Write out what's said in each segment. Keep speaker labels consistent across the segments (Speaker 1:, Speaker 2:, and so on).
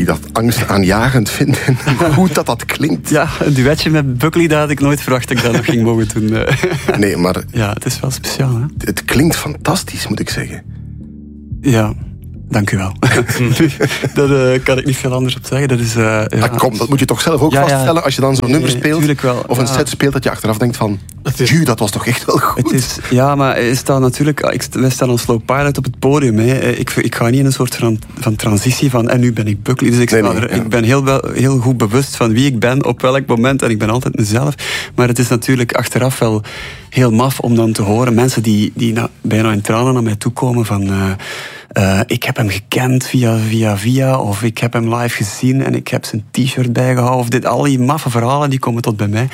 Speaker 1: die dat angstaanjagend vinden. Hoe goed dat klinkt.
Speaker 2: Ja, een duetje met Buckley, dat had ik nooit verwacht dat ik dat nog ging mogen doen.
Speaker 1: Nee, maar...
Speaker 2: Ja, het is wel speciaal, hè?
Speaker 1: Het klinkt fantastisch, moet ik zeggen.
Speaker 2: Ja, dank u wel. Daar kan ik niet veel anders op zeggen. Dat is,
Speaker 1: Kom, dat moet je toch zelf ook vaststellen als je dan zo'n nummer speelt
Speaker 2: wel,
Speaker 1: of een set speelt dat je achteraf denkt van, dat was toch echt wel goed.
Speaker 2: Maar er staat natuurlijk, wij staan als Slow Pilot op het podium. Hè. Ik ga niet in een soort van transitie van en nu ben ik Buckley. Dus ik ben heel goed bewust van wie ik ben op welk moment en ik ben altijd mezelf. Maar het is natuurlijk achteraf wel heel maf om dan te horen mensen die bijna in tranen naar mij toekomen van... ik heb hem gekend via, of ik heb hem live gezien en ik heb zijn t-shirt bijgehouden. Of al die maffe verhalen die komen tot bij mij.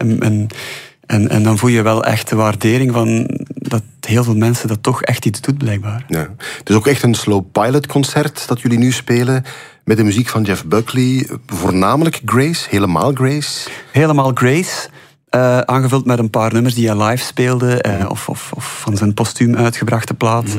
Speaker 2: En dan voel je wel echt de waardering van dat heel veel mensen dat toch echt iets doet, blijkbaar. Ja.
Speaker 1: Het is ook echt een Slow Pilot concert dat jullie nu spelen met de muziek van Jeff Buckley. Voornamelijk Grace, helemaal Grace.
Speaker 2: Helemaal Grace. Aangevuld met een paar nummers die hij live speelde, of van zijn postuum uitgebrachte plaat.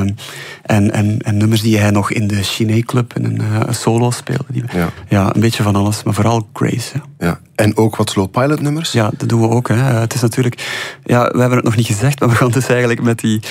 Speaker 2: En nummers die hij nog in de Chine Club in een solo speelde. Ja, een beetje van alles, maar vooral Grace.
Speaker 1: Ja. En ook wat Slow Pilot nummers?
Speaker 2: Ja, dat doen we ook. Hè. Het is natuurlijk... Ja, we hebben het nog niet gezegd, maar we gaan dus eigenlijk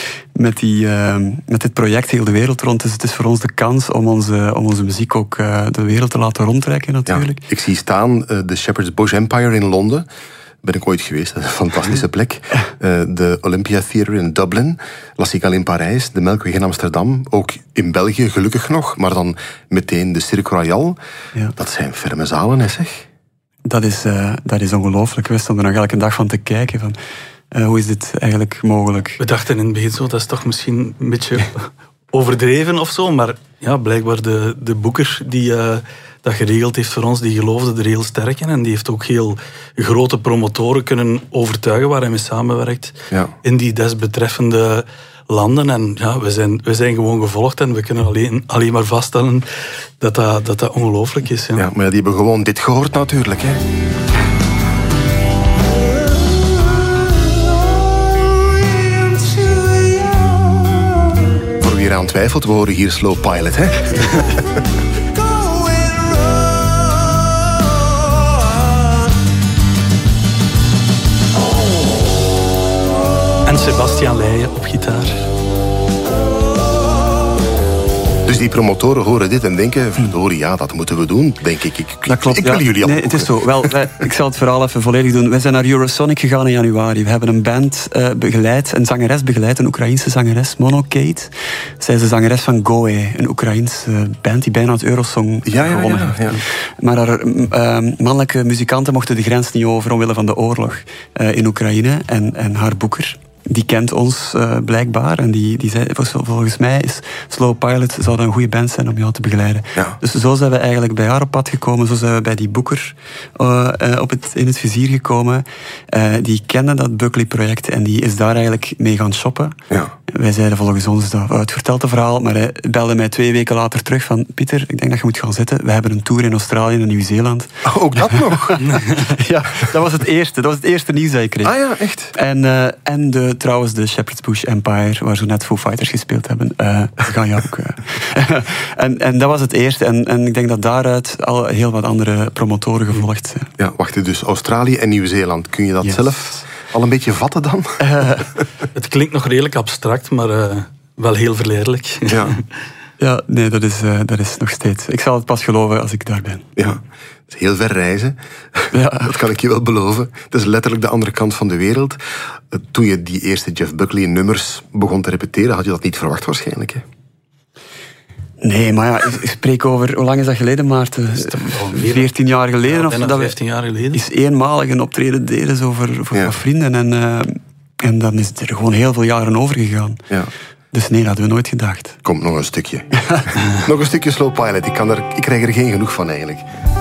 Speaker 2: met dit project heel de wereld rond. Dus het is voor ons de kans om onze muziek ook de wereld te laten rondtrekken, natuurlijk.
Speaker 1: Ja, ik zie staan de Shepherd's Bush Empire in Londen. Ben ik ooit geweest, dat is een fantastische plek. De Olympia Theatre in Dublin, La Cigale in Parijs, de Melkweg in Amsterdam, ook in België gelukkig nog, maar dan meteen de Cirque Royal. Ja. Dat zijn ferme zalen, hè, zeg.
Speaker 2: Dat is ongelooflijk. We stonden er nog elke dag van te kijken van, hoe is dit eigenlijk mogelijk?
Speaker 3: We dachten in het begin zo, dat is toch misschien een beetje overdreven of zo, maar ja, blijkbaar de boeker die dat geregeld heeft voor ons, die geloofde er heel sterk in en die heeft ook heel grote promotoren kunnen overtuigen waar hij mee samenwerkt in die desbetreffende landen. En ja, we zijn gewoon gevolgd en we kunnen alleen maar vaststellen dat ongelooflijk is. Ja,
Speaker 1: maar die hebben gewoon dit gehoord natuurlijk, hè. Voor wie eraan twijfelt, we horen hier Slow Pilot, hè.
Speaker 3: En Sebastiaan Leijen op gitaar.
Speaker 1: Dus die promotoren horen dit en denken, verdorie, ja, dat moeten we doen, denk ik.
Speaker 2: Dat klopt,
Speaker 1: ik wil jullie al.
Speaker 2: Nee, het is zo. Wel, ik zal het verhaal even volledig doen. Wij zijn naar Eurosonic gegaan in januari. We hebben een band begeleid, een zangeres begeleid, een Oekraïense zangeres, Monokate. Zij is de zangeres van Goe, een Oekraïense band die bijna het Eurosong gewonnen heeft. Ja. Maar haar mannelijke muzikanten mochten de grens niet over omwille van de oorlog in Oekraïne. En haar boeker, die kent ons blijkbaar. En die zei, volgens mij is Slow Pilot zou dat een goede band zijn om jou te begeleiden. Ja. Dus zo zijn we eigenlijk bij haar op pad gekomen. Zo zijn we bij die boeker in het vizier gekomen. Die kende dat Buckley-project en die is daar eigenlijk mee gaan shoppen. Ja. Wij zeiden volgens ons, het vertelt het verhaal, maar hij belde mij 2 weken later terug van, Pieter, ik denk dat je moet gaan zitten. We hebben een tour in Australië en Nieuw-Zeeland.
Speaker 1: Oh, ook dat nog?
Speaker 2: Ja, dat was het eerste. Dat was het eerste nieuws dat ik kreeg.
Speaker 1: Ah ja, echt?
Speaker 2: En trouwens de Shepherd's Bush Empire, waar zo net Foo Fighters gespeeld hebben, ga je ook. En dat was het eerste. En ik denk dat daaruit al heel wat andere promotoren gevolgd zijn.
Speaker 1: Ja, wacht, dus Australië en Nieuw-Zeeland. Kun je dat zelf al een beetje vatten dan?
Speaker 3: Het klinkt nog redelijk abstract, maar wel heel verleidelijk.
Speaker 1: Ja.
Speaker 2: Ja, nee, dat is nog steeds. Ik zal het pas geloven als ik daar ben.
Speaker 1: Ja, het is heel ver reizen. Ja. Dat kan ik je wel beloven. Het is letterlijk de andere kant van de wereld. Toen je die eerste Jeff Buckley nummers begon te repeteren, had je dat niet verwacht waarschijnlijk, hè?
Speaker 2: Nee, maar ja, ik spreek over... Hoe lang is dat geleden, Maarten? 14 jaar geleden?
Speaker 3: Ja, bijna 15 jaar geleden.
Speaker 2: Is eenmalig een optreden deden zo voor wat vrienden. En dan is het er gewoon heel veel jaren over gegaan. Ja. Dus nee, dat hadden we nooit gedacht.
Speaker 1: Komt nog een stukje. Nog een stukje Slow Pilot. Ik krijg er geen genoeg van eigenlijk.